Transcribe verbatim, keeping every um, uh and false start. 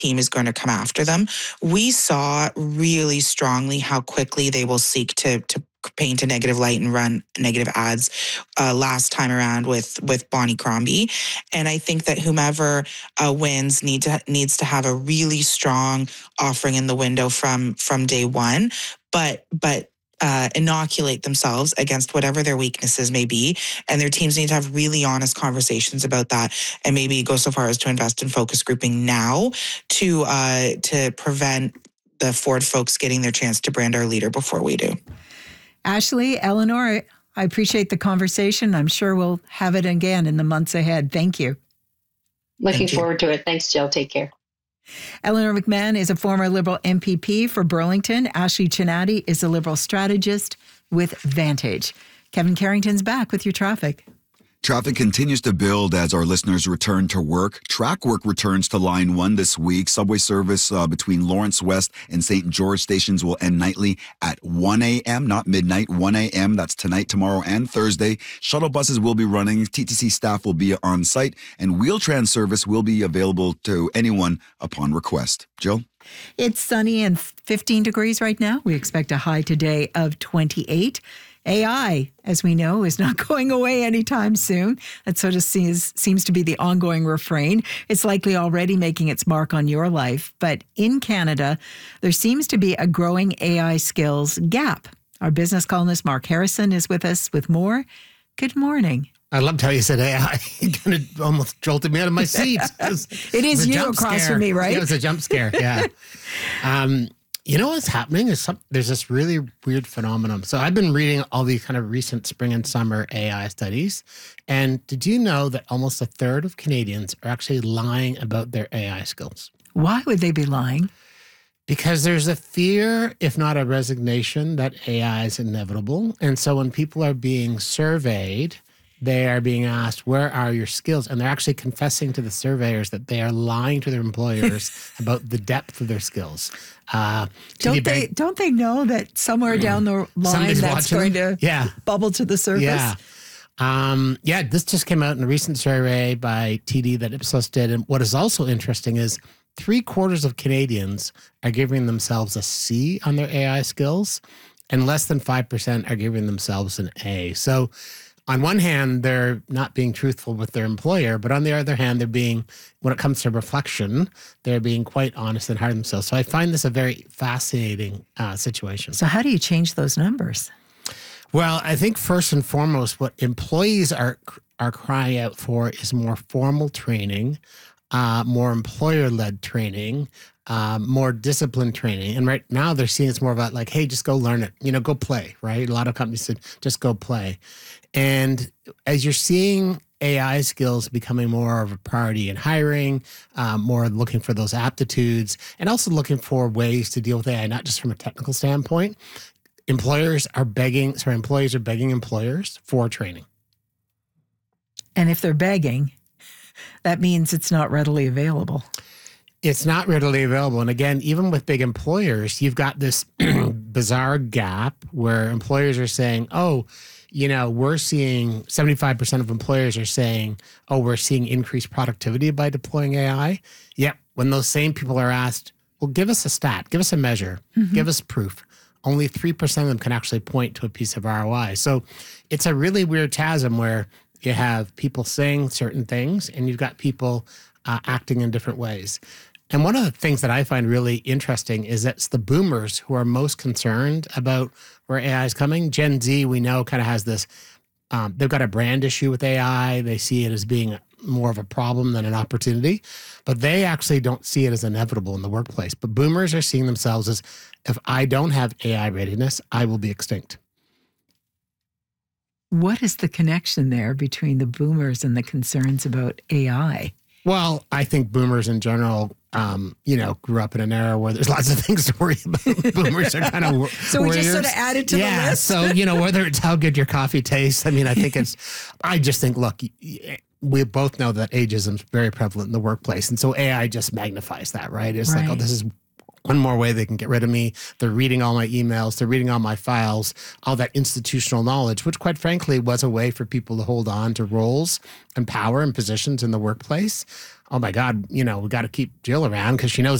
team is going to come after them. We saw really strongly how quickly they will seek to to paint a negative light and run negative ads uh, last time around with with Bonnie Crombie. And I think that whomever uh, wins need to needs to have a really strong offering in the window from from day one. But but Uh, inoculate themselves against whatever their weaknesses may be. And their teams need to have really honest conversations about that, and maybe go so far as to invest in focus grouping now to uh, to prevent the Ford folks getting their chance to brand our leader before we do. Ashley, Eleanor, I appreciate the conversation. I'm sure we'll have it again in the months ahead. Thank you. Looking Thank you. forward to it. Thanks, Jill. Take care. Eleanor McMahon is a former Liberal M P P for Burlington. Ashley Chinatti is a Liberal strategist with Vantage. Kevin Carrington's back with your traffic. Traffic continues to build as our listeners return to work. Track work returns to Line one this week. Subway service uh, between Lawrence West and Saint George stations will end nightly at one a.m., not midnight, one a.m. That's tonight, tomorrow, and Thursday. Shuttle buses will be running. T T C staff will be on site, and Wheel-Trans service will be available to anyone upon request. Jill? It's sunny and fifteen degrees right now. We expect a high today of twenty-eight. A I, as we know, is not going away anytime soon. That sort of seems, seems to be the ongoing refrain. It's likely already making its mark on your life. But in Canada, there seems to be a growing A I skills gap. Our business columnist, Mark Harrison, is with us with more. Good morning. I loved how you said A I. It kind of almost jolted me out of my seat. It, was, it is it you across scare. from me, right? Yeah, it was a jump scare, yeah. um, you know what's happening is some, there's this really weird phenomenon. So I've been reading all these kind of recent spring and summer A I studies. And did you know that almost a third of Canadians are actually lying about their A I skills? Why would they be lying? Because there's a fear, if not a resignation, that A I is inevitable. And so when people are being surveyed, they are being asked, where are your skills? And they're actually confessing to the surveyors that they are lying to their employers about the depth of their skills. Uh, don't they beg- Don't they know that somewhere down the line that's going them. to yeah. bubble to the surface? Yeah. Um, yeah, this just came out in a recent survey by T D that Ipsos did. And what is also interesting is three quarters of Canadians are giving themselves a C on their A I skills, and less than five percent are giving themselves an A. So on one hand, they're not being truthful with their employer, but on the other hand, they're being, when it comes to reflection, they're being quite honest and hard on themselves. So I find this a very fascinating uh, situation. So how do you change those numbers? Well, I think first and foremost, what employees are are crying out for is more formal training, uh, more employer-led training, um, more disciplined training. And right now they're seeing it's more about like, hey, just go learn it, you know, go play, right? A lot of companies said, just go play. And as you're seeing A I skills becoming more of a priority in hiring, um, more looking for those aptitudes, and also looking for ways to deal with A I, not just from a technical standpoint, employers are begging, sorry, employees are begging employers for training. And if they're begging, that means it's not readily available. It's not readily available. And again, even with big employers, you've got this bizarre gap where employers are saying, oh, you know, we're seeing seventy-five percent of employers are saying, oh, we're seeing increased productivity by deploying A I. Yep. When those same people are asked, well, give us a stat, give us a measure, mm-hmm. give us proof. Only three percent of them can actually point to a piece of R O I. So it's a really weird chasm where you have people saying certain things and you've got people uh, acting in different ways. And one of the things that I find really interesting is that it's the boomers who are most concerned about where A I is coming. Gen Z, we know, kind of has this, um, they've got a brand issue with A I. They see it as being more of a problem than an opportunity, but they actually don't see it as inevitable in the workplace. But boomers are seeing themselves as, if I don't have A I readiness, I will be extinct. What is the connection there between the boomers and the concerns about A I? Well, I think boomers in general, um, you know, grew up in an era where there's lots of things to worry about. Boomers are kind of So we just sort of added to yeah, the list? so, you know, whether it's how good your coffee tastes, I mean, I think it's, I just think, look, we both know that ageism is very prevalent in the workplace. And so A I just magnifies that, right? It's right. like, oh, this is one more way they can get rid of me. They're reading all my emails. They're reading all my files, all that institutional knowledge, which quite frankly was a way for people to hold on to roles and power and positions in the workplace. Oh my God, you know, we got to keep Jill around because she knows